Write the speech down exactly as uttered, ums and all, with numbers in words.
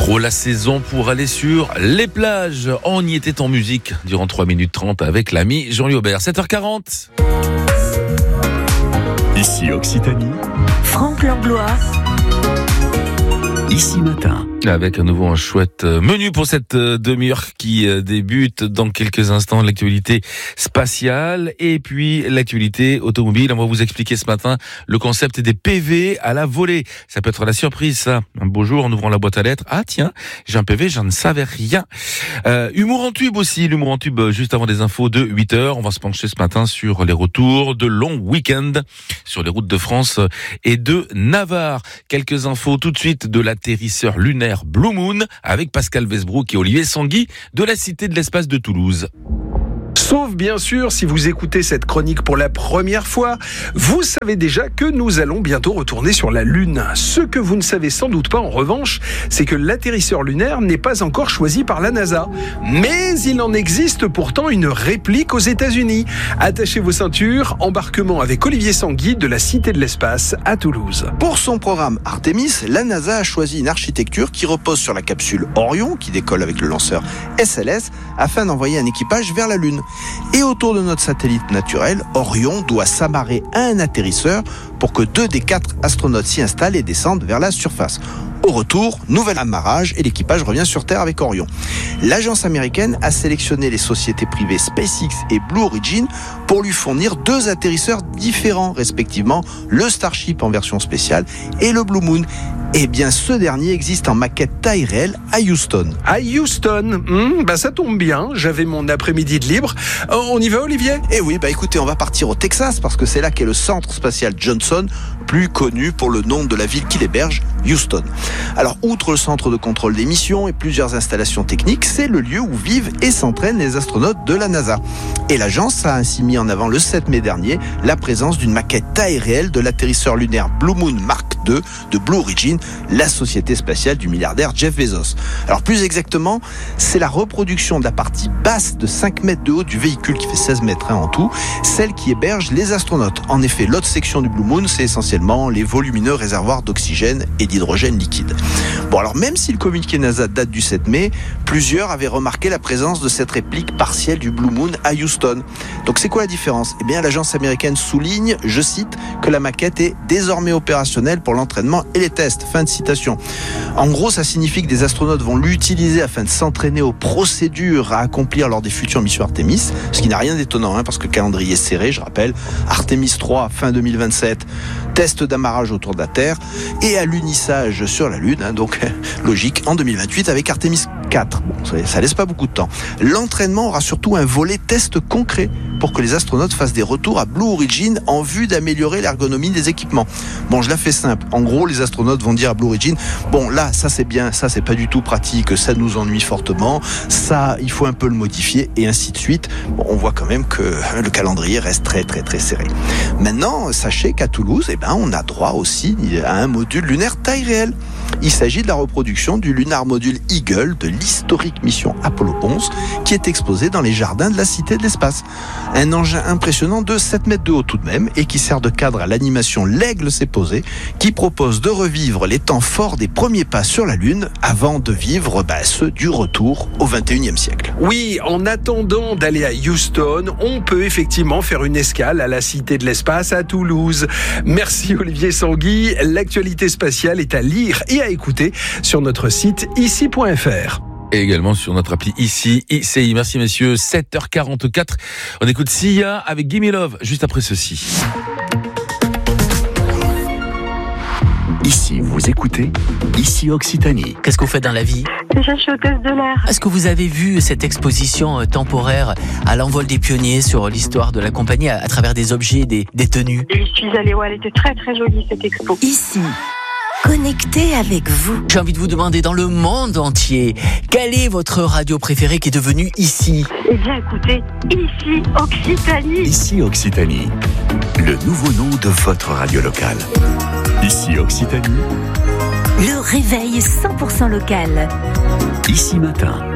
trop la saison pour aller sur les plages. On y était en musique durant trois minutes trente avec l'ami Jean-Louis Aubert. sept heures quarante. Ici Occitanie, Franck Langlois. Ici Matin. Avec à nouveau un chouette menu pour cette demi-heure qui débute dans quelques instants. L'actualité spatiale et puis l'actualité automobile. On va vous expliquer ce matin le concept des P V à la volée. Ça peut être la surprise, ça. Un beau jour en ouvrant la boîte à lettres. Ah tiens, j'ai un P V, j'en ne savais rien. Euh, humour en tube aussi. L'humour en tube juste avant des infos de huit heures. On va se pencher ce matin sur les retours de longs week-ends sur les routes de France et de Navarre. Quelques infos tout de suite de l'atterrisseur lunaire Blue Moon avec Pascal Westbrook et Olivier Sanguy de la Cité de l'Espace de Toulouse. Sauf bien sûr, si vous écoutez cette chronique pour la première fois, vous savez déjà que nous allons bientôt retourner sur la Lune. Ce que vous ne savez sans doute pas en revanche, c'est que l'atterrisseur lunaire n'est pas encore choisi par la NASA. Mais il en existe pourtant une réplique aux États-Unis. Attachez vos ceintures, embarquement avec Olivier Sanguy de la Cité de l'Espace à Toulouse. Pour son programme Artemis, la NASA a choisi une architecture qui repose sur la capsule Orion, qui décolle avec le lanceur S L S, afin d'envoyer un équipage vers la Lune. Et autour de notre satellite naturel, Orion doit s'amarrer à un atterrisseur pour que deux des quatre astronautes s'y installent et descendent vers la surface. Au retour, nouvel amarrage et l'équipage revient sur Terre avec Orion. L'agence américaine a sélectionné les sociétés privées SpaceX et Blue Origin pour lui fournir deux atterrisseurs différents, respectivement le Starship en version spéciale et le Blue Moon. Eh bien, ce dernier existe en maquette taille réelle à Houston. À Houston, hmm, bah ça tombe bien, j'avais mon après-midi de libre. Euh, on y va, Olivier ? Eh oui, bah écoutez, on va partir au Texas parce que c'est là qu'est le centre spatial Johnson, plus connu pour le nom de la ville qui l'héberge, Houston. Alors, outre le centre de contrôle des missions et plusieurs installations techniques, c'est le lieu où vivent et s'entraînent les astronautes de la NASA. Et l'agence a ainsi mis en avant le sept mai dernier la présence d'une maquette taille réelle de l'atterrisseur lunaire Blue Moon Mark deux de Blue Origin, la société spatiale du milliardaire Jeff Bezos. Alors plus exactement, c'est la reproduction de la partie basse de cinq mètres de haut du véhicule qui fait seize mètres hein, en tout, celle qui héberge les astronautes. En effet, l'autre section du Blue Moon, c'est essentiellement les volumineux réservoirs d'oxygène et d'hydrogène liquide. Bon alors même si le communiqué NASA date du sept mai, plusieurs avaient remarqué la présence de cette réplique partielle du Blue Moon à Houston. Donc c'est quoi la différence ? Eh bien l'agence américaine souligne, je cite, que la maquette est désormais opérationnelle pour l'entraînement et les tests. Fin de citation. En gros, ça signifie que des astronautes vont l'utiliser afin de s'entraîner aux procédures à accomplir lors des futures missions Artemis, ce qui n'a rien d'étonnant, hein, parce que le calendrier est serré, je rappelle. Artemis trois, fin deux mille vingt-sept, test d'amarrage autour de la Terre et alunissage sur la Lune, hein, donc logique, en deux mille vingt-huit avec Artemis quatre. Bon, ça, ça laisse pas beaucoup de temps. L'entraînement aura surtout un volet test concret pour que les astronautes fassent des retours à Blue Origin en vue d'améliorer l'ergonomie des équipements. Bon, je la fais simple. En gros, les astronautes vont dire à Blue Origin, bon là, ça c'est bien, ça c'est pas du tout pratique, ça nous ennuie fortement, ça il faut un peu le modifier et ainsi de suite. Bon, on voit quand même que le calendrier reste très très très serré. Maintenant, sachez qu'à Toulouse, eh ben, on a droit aussi à un module lunaire taille réelle. Il s'agit de la reproduction du Lunar Module Eagle de l'historique mission Apollo onze qui est exposé dans les jardins de la Cité de l'Espace. Un engin impressionnant de sept mètres de haut tout de même et qui sert de cadre à l'animation L'Aigle s'est posé qui propose de revivre les temps forts des premiers pas sur la Lune avant de vivre bah, ceux du retour au vingt et unième siècle. Oui, en attendant d'aller à Houston, on peut effectivement faire une escale à la Cité de l'Espace à Toulouse. Merci Olivier Sanguy. L'actualité spatiale est à lire et à écouter sur notre site ici point f r. Et également sur notre appli ici, I C I. Merci messieurs, sept heures quarante-quatre. On écoute Sia avec Gimme Love, juste après ceci. Ici, vous écoutez Ici Occitanie. Qu'est-ce que vous faites dans la vie ? Déjà, je suis hôtesse de l'air. Est-ce que vous avez vu cette exposition temporaire à l'envol des pionniers sur l'histoire de la compagnie à, à travers des objets, des, des tenues ? Je suis allée, ouais, elle était très très jolie cette expo. Ici, connecté avec vous. j'ai envie de vous demander dans le monde entier, quelle est votre radio préférée qui est devenue ici ? Eh bien, écoutez, ici Occitanie. Ici Occitanie, le nouveau nom de votre radio locale. Ici Occitanie, Le réveil cent pour cent local. Ici Matin.